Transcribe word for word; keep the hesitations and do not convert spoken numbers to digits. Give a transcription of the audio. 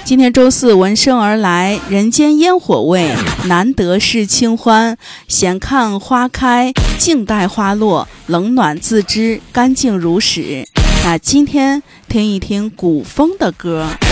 今天周四，闻声而来，人间烟火味，难得是清欢。闲看花开，静待花落，冷暖自知，干净如史。那今天听一听古风的歌。